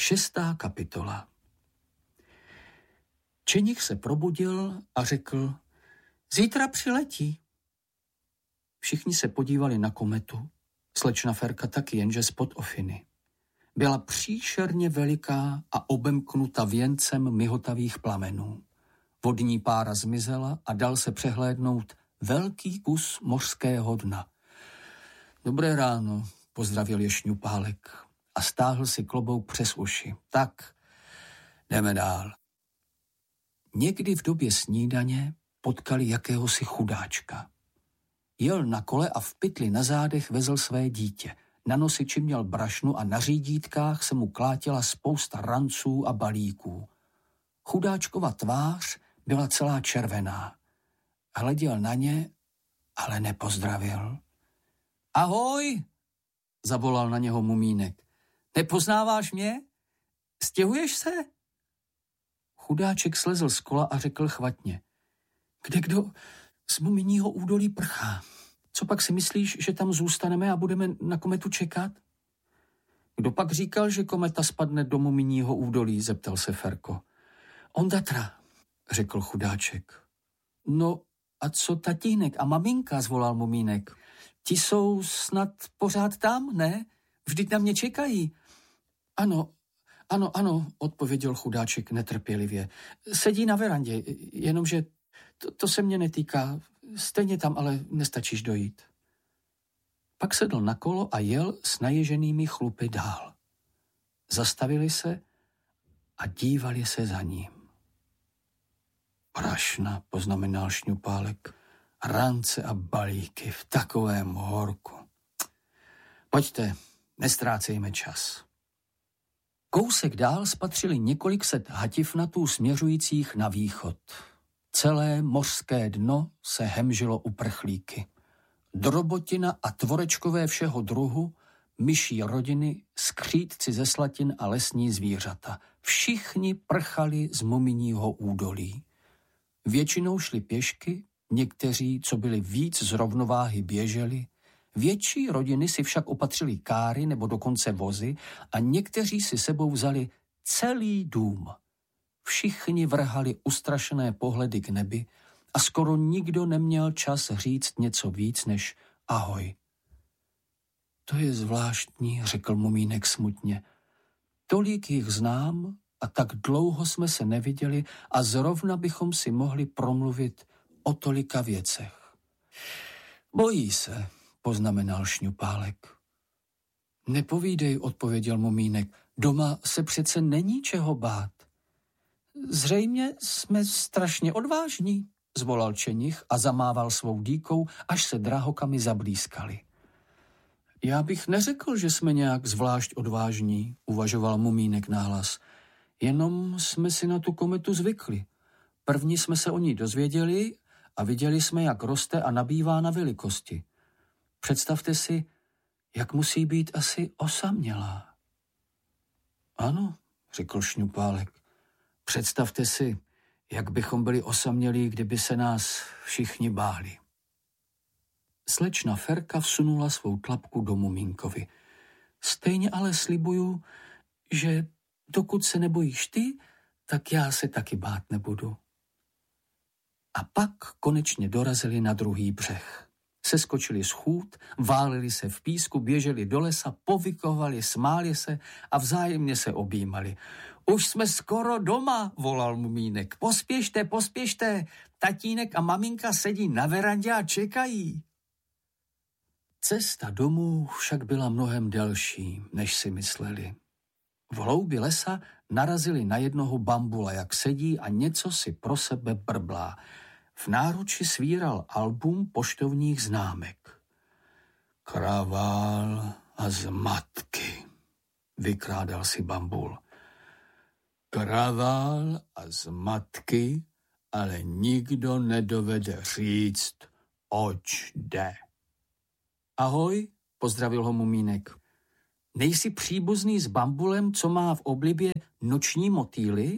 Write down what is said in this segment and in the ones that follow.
6. kapitola. Čenich se probudil a řekl: Zítra přiletí. Všichni se podívali na kometu, slečna Ferka taky, jenže spod ofiny. Byla příšerně veliká a obemknuta věncem mihotavých plamenů. Vodní pára zmizela a dal se přehlédnout velký kus mořského dna. Dobré ráno, pozdravil je Šňupálek a stáhl si klobouk přes uši. Tak, jdeme dál. Někdy v době snídaně potkali jakéhosi chudáčka. Jel na kole a v pytli na zádech vezl své dítě. Na nosiči měl brašnu a na řídítkách se mu klátila spousta ranců a balíků. Chudáčkova tvář byla celá červená. Hleděl na ně, ale nepozdravil. Ahoj, zavolal na něho Mumínek. Nepoznáváš mě? Stěhuješ se? Chudáček slezl z kola a řekl chvatně. Kdekdo z Muminího údolí prchá. Co pak si myslíš, že tam zůstaneme a budeme na kometu čekat? Kdo pak říkal, že kometa spadne do Muminího údolí, zeptal se Ferko. Ondatra, řekl chudáček. No a co tatínek a maminka, zvolal Mumínek. Ti jsou snad pořád tam, ne? Vždyť na mě čekají. Ano, odpověděl chudáček netrpělivě. Sedí na verandě, jenomže to se mě netýká. Stejně tam ale nestačíš dojít. Pak sedl na kolo a jel s naježenými chlupy dál. Zastavili se a dívali se za ním. Prašna, poznamenal Šňupálek, rance a balíky v takovém horku. Pojďte, nestrácejme čas. Kousek dál spatřili několik set hatifnatů směřujících na východ. Celé mořské dno se hemžilo uprchlíky. Drobotina a tvorečkové všeho druhu, myší rodiny, skřítci ze slatin a lesní zvířata. Všichni prchali z Muminího údolí. Většinou šli pěšky, někteří, co byli víc z rovnováhy, běželi. Větší rodiny si však opatřili káry nebo dokonce vozy a někteří si sebou vzali celý dům. Všichni vrhali ustrašené pohledy k nebi a skoro nikdo neměl čas říct něco víc než ahoj. To je zvláštní, řekl Mumínek smutně. Tolik jich znám a tak dlouho jsme se neviděli a zrovna bychom si mohli promluvit o tolika věcech. Bojí se, poznamenal Šňupálek. Nepovídej, odpověděl Mumínek, doma se přece není čeho bát. Zřejmě jsme strašně odvážní, zvolal Čenich a zamával svou dýkou, až se drahokamy zablízkali. Já bych neřekl, že jsme nějak zvlášť odvážní, uvažoval Mumínek nahlas. Jenom jsme si na tu kometu zvykli. První jsme se o ní dozvěděli a viděli jsme, jak roste a nabývá na velikosti. Představte si, jak musí být asi osamělá. Ano, řekl Šňupálek. Představte si, jak bychom byli osamělí, kdyby se nás všichni báli. Slečna Ferka vsunula svou tlapku do Mumínkovi. Stejně ale slibuju, že dokud se nebojíš ty, tak já se taky bát nebudu. A pak konečně dorazili na druhý břeh. Seskočili z chůd, válili se v písku, běželi do lesa, povykovali, smáli se a vzájemně se objímali. Už jsme skoro doma, volal Mumínek. Pospěšte, tatínek a maminka sedí na verandě a čekají. Cesta domů však byla mnohem delší, než si mysleli. V hloubi lesa narazili na jednoho bambula, jak sedí a něco si pro sebe brblá. V náruči svíral album poštovních známek. Kravál a zmatky, vykrádal si bambul. Kravál a zmatky, ale nikdo nedovede říct, oč jde. Ahoj, pozdravil ho Mumínek. Nejsi příbuzný s bambulem, co má v oblibě noční motýly?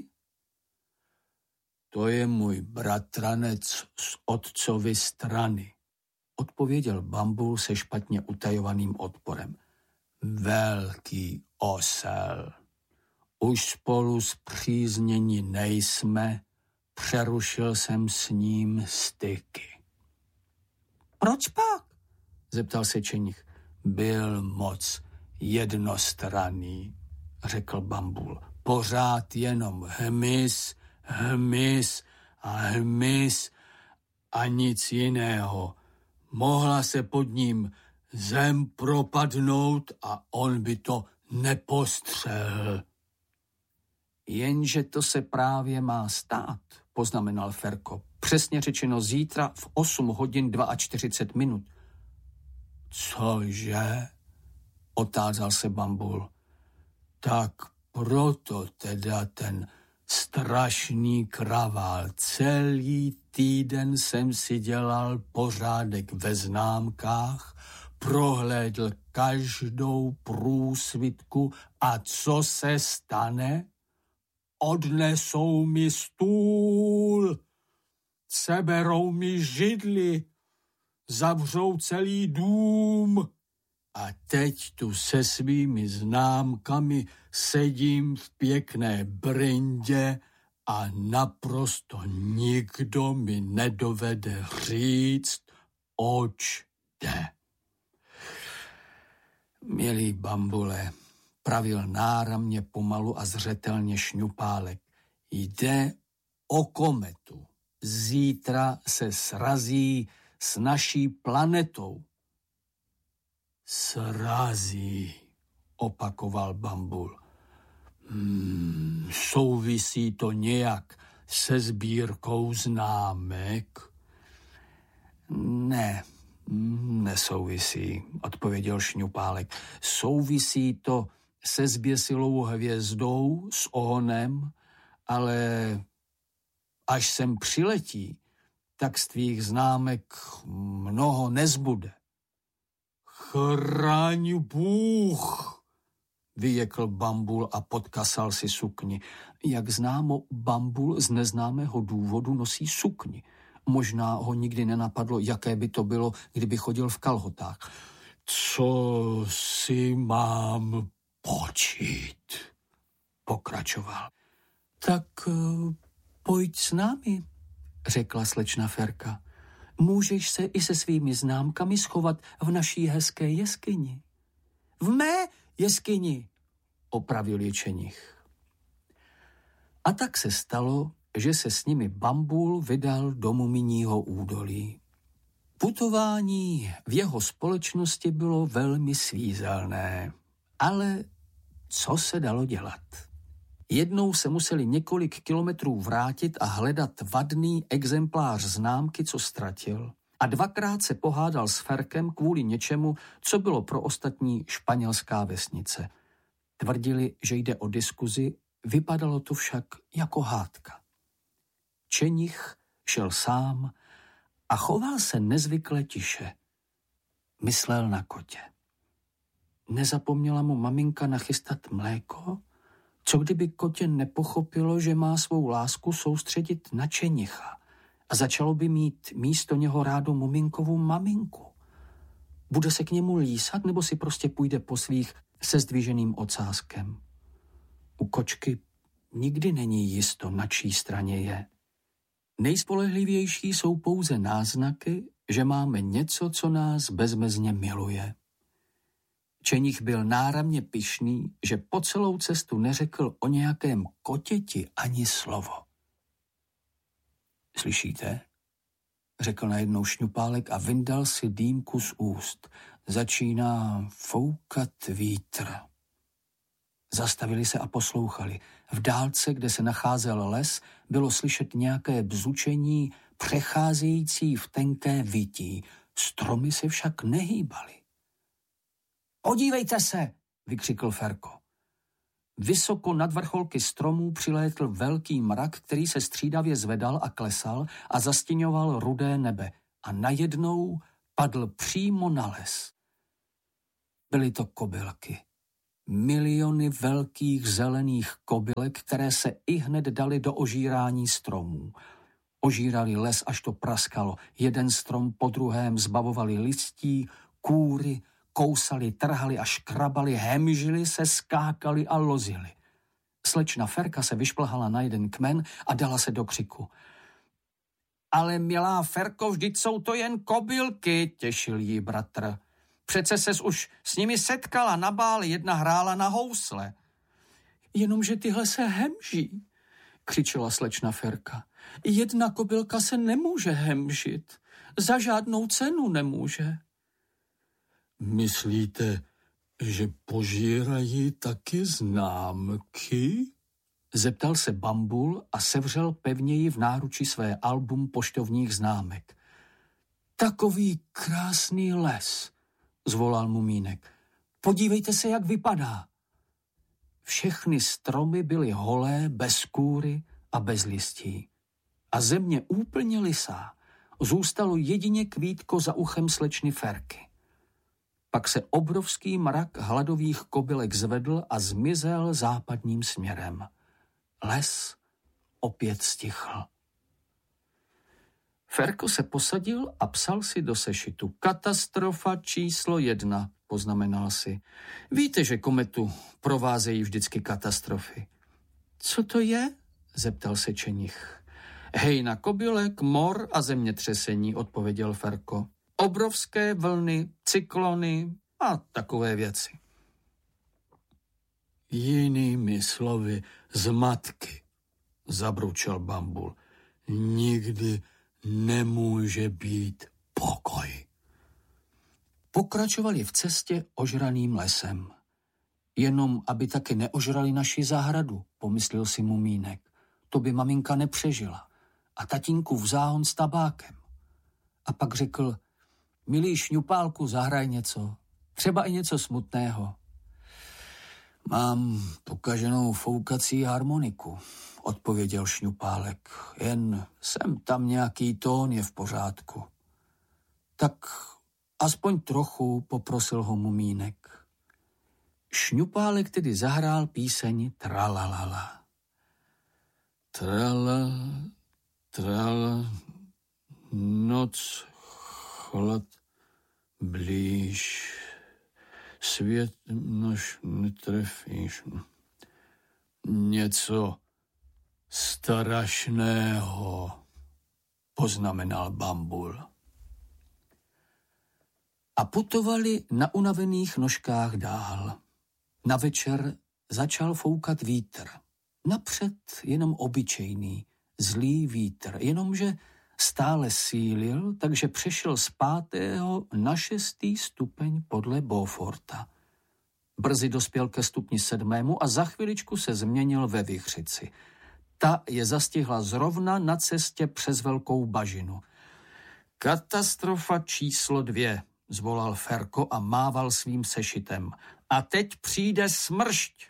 To je můj bratranec z otcovy strany, odpověděl bambul se špatně utajovaným odporem. Velký osel. Už spolu spřízněni nejsme, přerušil jsem s ním styky. Proč pak? Zeptal se Čenich. Byl moc jednostranný, řekl Bambul. Pořád jenom hmyz, hmyz a hmyz a nic jiného. Mohla se pod ním zem propadnout a on by to nepostřehl. Jenže to se právě má stát, poznamenal Ferko. Přesně řečeno zítra v 8 hodin 42 minut. Cože? Otázal se Bambul. Tak proto teda ten strašný kravál. Celý týden jsem si dělal pořádek ve známkách, prohlédl každou průsvitku a co se stane? Odnesou mi stůl, seberou mi židli, zavřou celý dům a teď tu se svými známkami sedím v pěkné brindě a naprosto nikdo mi nedovede říct, oč jde. Milý Bambule, pravil náramně pomalu a zřetelně Šňupálek, jde o kometu. Zítra se srazí s naší planetou. Srazí, opakoval Bambul. Souvisí to nějak se sbírkou známek? Ne, nesouvisí, odpověděl Šňupálek. Souvisí to se zběsilou hvězdou, s ohonem, ale až sem přiletí, tak z tvých známek mnoho nezbude. Chraň Bůh, vyjekl Bambul a podkasal si sukni. Jak známo, Bambul z neznámého důvodu nosí sukni. Možná ho nikdy nenapadlo, jaké by to bylo, kdyby chodil v kalhotách. Co si mám počít, pokračoval. Tak pojď s námi, řekla slečna Ferka. Můžeš se i se svými známkami schovat v naší hezké jeskyni. V mé jeskyni, opravil je Čenich. A tak se stalo, že se s nimi Bambul vydal do Muminího údolí. Putování v jeho společnosti bylo velmi svízelné, ale co se dalo dělat? Jednou se museli několik kilometrů vrátit a hledat vadný exemplář známky, co ztratil. A dvakrát se pohádal s Ferkem kvůli něčemu, co bylo pro ostatní španělská vesnice. Tvrdili, že jde o diskuzi, vypadalo to však jako hádka. Čenich šel sám a choval se nezvykle tiše. Myslel na kotě. Nezapomněla mu maminka nachystat mléko? Co kdyby kotě nepochopilo, že má svou lásku soustředit na Čenicha a začalo by mít místo něho rádo Muminkovu maminku? Bude se k němu lísat nebo si prostě půjde po svých se zdviženým ocáskem? U kočky nikdy není jisto, na čí straně je. Nejspolehlivější jsou pouze náznaky, že máme něco, co nás bezmezně miluje. Čenich byl náramně pyšný, že po celou cestu neřekl o nějakém kotěti ani slovo. Slyšíte? Řekl najednou Šňupálek a vyndal si dýmku z úst. Začíná foukat vítr. Zastavili se a poslouchali. V dálce, kde se nacházel les, bylo slyšet nějaké bzučení přecházející v tenké vytí. Stromy se však nehýbaly. Podívejte se, vykřikl Ferko. Vysoko nad vrcholky stromů přilétl velký mrak, který se střídavě zvedal a klesal a zastěňoval rudé nebe a najednou padl přímo na les. Byly to kobylky. Miliony velkých zelených kobylek, které se ihned daly do ožírání stromů. Ožírali les, až to praskalo. Jeden strom po druhém zbavovali listí, kůry, kousali, trhali a škrabali, hemžili se, skákali a lozili. Slečna Ferka se vyšplhala na jeden kmen a dala se do křiku. Ale milá Ferko, vždyť jsou to jen kobylky, těšil jí bratr. Přece ses už s nimi setkala na báli, jedna hrála na housle. Jenomže tyhle se hemží, křičela slečna Ferka. Jedna kobylka se nemůže hemžit. Za žádnou cenu nemůže. Myslíte, že požírají taky známky? Zeptal se Bambul a sevřel pevněji v náruči své album poštovních známek. Takový krásný les, zvolal Mumínek. Podívejte se, jak vypadá. Všechny stromy byly holé, bez kůry a bez listí. A země úplně lisá. Zůstalo jedině kvítko za uchem slečny Ferky. Pak se obrovský mrak hladových kobylek zvedl a zmizel západním směrem. Les opět stichl. Ferko se posadil a psal si do sešitu. Katastrofa číslo 1, poznamenal si. Víte, že kometu provázejí vždycky katastrofy. Co to je? Zeptal se Čenich. Hejna kobylek, mor a zemětřesení, odpověděl Ferko. Obrovské vlny, cyklony a takové věci. Jinými slovy, zmatky, zabručel Bambul. Nikdy nemůže být pokoj. Pokračovali v cestě ožraným lesem. Jenom, aby taky neožrali naši zahradu, pomyslel si Mumínek. To by maminka nepřežila. A tatínku záhon s tabákem. A pak řekl, milý Šňupálku, zahraj něco. Třeba i něco smutného. Mám pokaženou foukací harmoniku, odpověděl Šňupálek. Jen sem tam nějaký tón je v pořádku. Tak aspoň trochu, poprosil ho Mumínek. Šňupálek tedy zahrál píseň Tralalala. Trala, trala, noc, chlad, blíž, svět nož netrefíš. Něco strašného, poznamenal Bambul. A putovali na unavených nožkách dál. Na večer začal foukat vítr. Napřed jenom obyčejný, zlý vítr, jenomže stále sílil, takže přešel z 5. na 6. stupeň podle Beauforta. Brzy dospěl ke stupni 7. a za chviličku se změnil ve vichřici. Ta je zastihla zrovna na cestě přes velkou bažinu. Katastrofa číslo 2, zvolal Ferko a mával svým sešitem. A teď přijde smršť.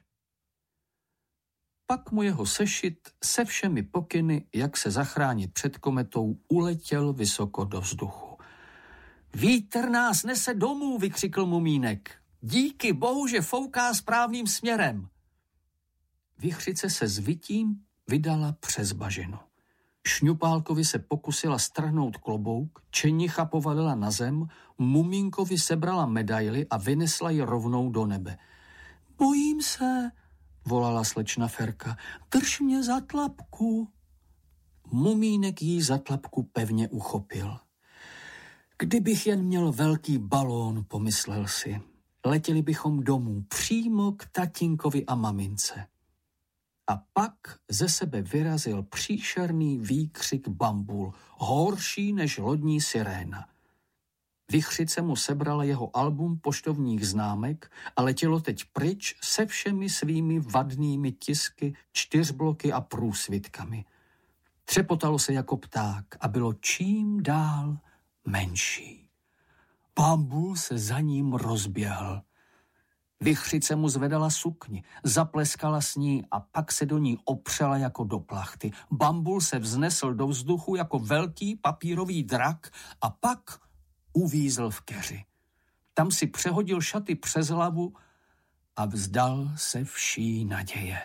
Pak mu jeho sešit se všemi pokyny, jak se zachránit před kometou, uletěl vysoko do vzduchu. Vítr nás nese domů, vykřikl Mumínek. Díky bohu, že fouká správným směrem. Vichřice se s vytím vydala přes bažinu. Šňupálkovi se pokusila strhnout klobouk, Čenicha povalila na zem, Mumínkovi sebrala medaili a vynesla ji rovnou do nebe. Bojím se, volala slečna Ferka, drž mě za tlapku. Mumínek jí za tlapku pevně uchopil. Kdybych jen měl velký balón, pomyslel si, letěli bychom domů přímo k tatínkovi a mamince. A pak ze sebe vyrazil příšerný výkřik Bambul, horší než lodní siréna. Vichřice mu sebrala jeho album poštovních známek a letělo teď pryč se všemi svými vadnými tisky, 4bloky a průsvitkami. Třepotalo se jako pták a bylo čím dál menší. Bambul se za ním rozběhl. Vichřice mu zvedala sukni, zapleskala s ní a pak se do ní opřela jako do plachty. Bambul se vznesl do vzduchu jako velký papírový drak a pak uvízl v keři. Tam si přehodil šaty přes hlavu a vzdal se vší naděje.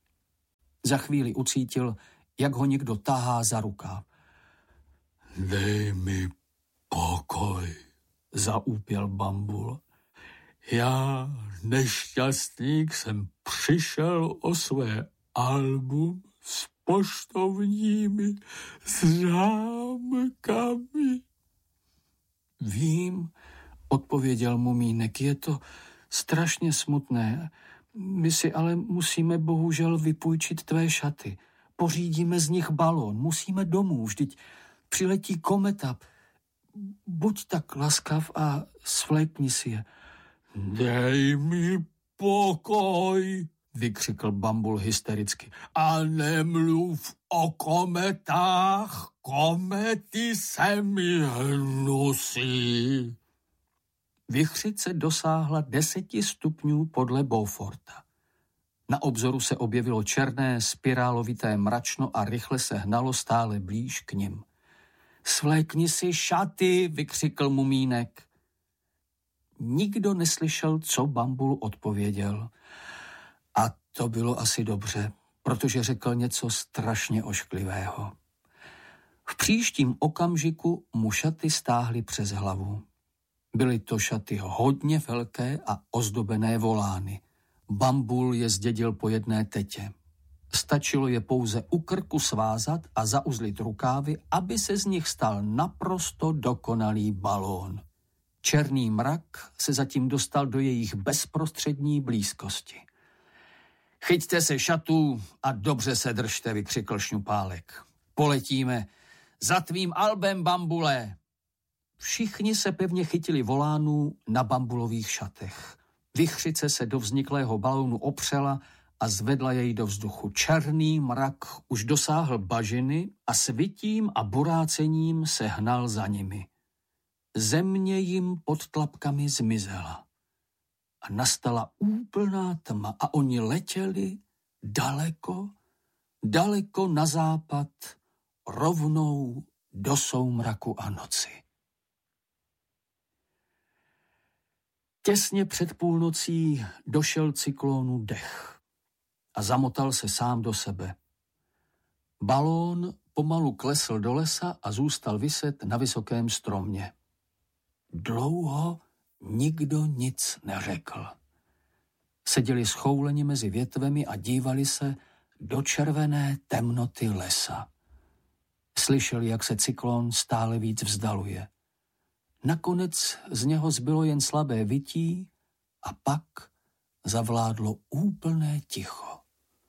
Za chvíli ucítil, jak ho někdo tahá za rukáv. Dej mi pokoj, zaúpěl Bambul. Já, nešťastník, jsem přišel o své album s poštovními známkami. Vím, odpověděl Mumínek, je to strašně smutné. My si ale musíme bohužel vypůjčit tvé šaty. Pořídíme z nich balón, musíme domů, vždyť přiletí kometa. Buď tak laskav a svlékni si je. Dej mi pokoj, vykřikl Bambul hystericky. A nemluv o kometách, komety se mi hnusí. Vichřice dosáhla 10 stupňů podle Beauforta. Na obzoru se objevilo černé spirálovité mračno a rychle se hnalo stále blíž k nim. Svlékni si šaty, vykřikl Mumínek. Nikdo neslyšel, co Bambul odpověděl. A to bylo asi dobře, protože řekl něco strašně ošklivého. V příštím okamžiku mu šaty stáhly přes hlavu. Byly to šaty hodně velké a ozdobené volány. Bambul je zdědil po jedné tetě. Stačilo je pouze u krku svázat a zauzlit rukávy, aby se z nich stal naprosto dokonalý balón. Černý mrak se zatím dostal do jejich bezprostřední blízkosti. Chyťte se šatů a dobře se držte, vykřikl Šňupálek. Poletíme za tvým albem, Bambule. Všichni se pevně chytili volánů na bambulových šatech. Vichřice se do vzniklého balónu opřela a zvedla jej do vzduchu. Černý mrak už dosáhl bažiny a svitím a borácením se hnal za nimi. Země jim pod tlapkami zmizela a nastala úplná tma a oni letěli daleko, daleko na západ, rovnou do soumraku a noci. Těsně před půlnocí došel cyklónu dech a zamotal se sám do sebe. Balón pomalu klesl do lesa a zůstal viset na vysokém stromě. Dlouho nikdo nic neřekl. Seděli schouleni mezi větvemi a dívali se do červené temnoty lesa. Slyšeli, jak se cyklon stále víc vzdaluje. Nakonec z něho zbylo jen slabé vytí a pak zavládlo úplné ticho.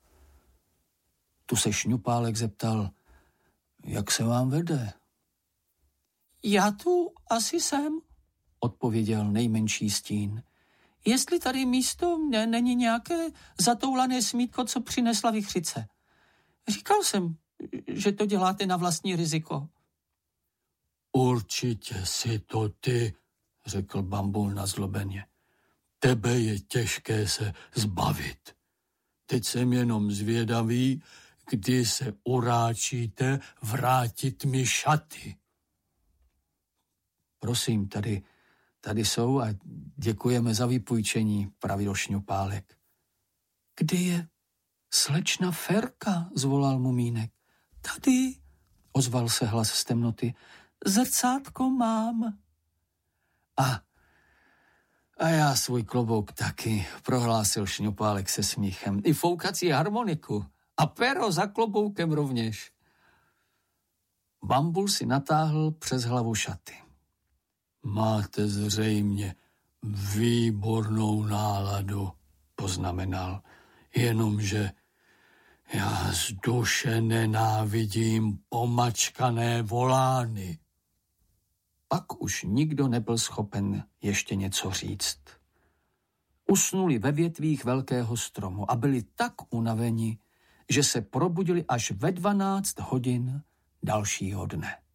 Tu se Šňupálek zeptal, jak se vám vede? Já tu asi jsem, odpověděl nejmenší stín. Jestli tady místo mě není nějaké zatoulané smítko, co přinesla vichřice. Říkal jsem, že to děláte na vlastní riziko. Určitě si to ty, řekl Bambul nazlobeně. Tebe je těžké se zbavit. Teď jsem jenom zvědavý, kdy se uráčíte vrátit mi šaty. Prosím, tady jsou a děkujeme za vypůjčení, pravil Šňupálek. Kde je slečna Ferka, zvolal Mumínek. Tady, ozval se hlas z temnoty. Zrcátko mám. A já svůj klobouk taky, prohlásil Šňupálek se smíchem. I foukací harmoniku. A pero za kloboukem rovněž. Bambul si natáhl přes hlavu šaty. Máte zřejmě výbornou náladu, poznamenal. Jenomže já z duše nenávidím pomačkané volány. Pak už nikdo nebyl schopen ještě něco říct. Usnuli ve větvích velkého stromu a byli tak unaveni, že se probudili až ve 12 hodin dalšího dne.